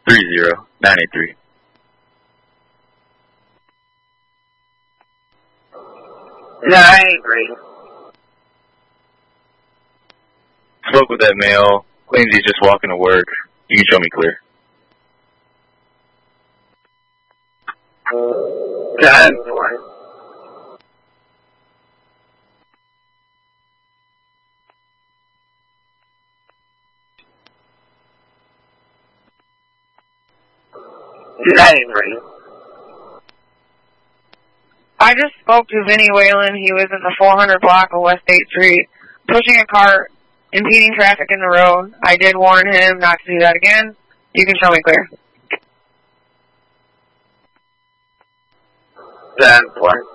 983. No, I agree. Spoke with that male. Claims he's just walking to work. You can show me clear. 10-4. I agree. I just spoke to Vinny Whalen. He was in the 400 block of West 8th Street, pushing a cart, impeding traffic in the road. I did warn him not to do that again. You can show me clear. 10-4.